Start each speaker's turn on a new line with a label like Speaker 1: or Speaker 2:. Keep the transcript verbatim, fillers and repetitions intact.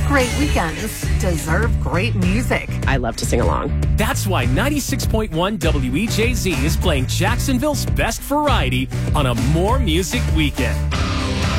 Speaker 1: Great weekends deserve great music.
Speaker 2: I love to sing along.
Speaker 3: That's why ninety-six point one W E J Z is playing Jacksonville's best variety on a More Music Weekend.